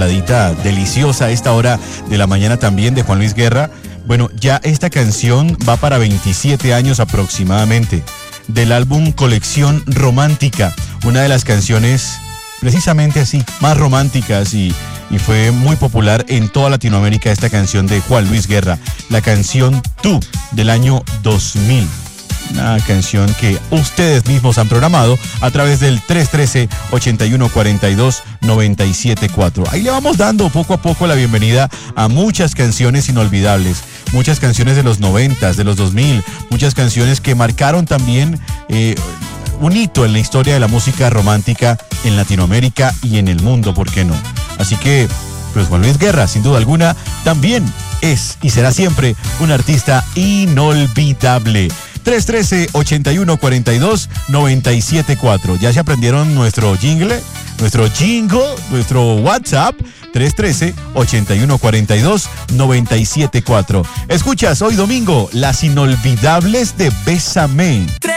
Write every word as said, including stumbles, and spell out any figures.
baladita deliciosa a esta hora de la mañana también de Juan Luis Guerra. Bueno, ya esta canción va para veintisiete años aproximadamente, del álbum Colección Romántica, una de las canciones precisamente así, más románticas y, y fue muy popular en toda Latinoamérica esta canción de Juan Luis Guerra, la canción Tú, del año dos mil. Una canción que ustedes mismos han programado a través del tres uno tres, ocho uno cuatro dos, nueve siete cuatro. Ahí le vamos dando poco a poco la bienvenida a muchas canciones inolvidables, muchas canciones de los noventas, de los dos mil, muchas canciones que marcaron también eh, un hito en la historia de la música romántica en Latinoamérica y en el mundo, ¿por qué no? Así que, pues Juan Luis Guerra, sin duda alguna, también es y será siempre un artista inolvidable. tres uno tres, ocho uno cuatro dos, nueve siete cuatro. ¿Ya se aprendieron nuestro jingle? Nuestro jingle, nuestro WhatsApp, tres uno tres, ocho uno cuatro dos, nueve siete cuatro. Escuchas hoy domingo las inolvidables de Bésame.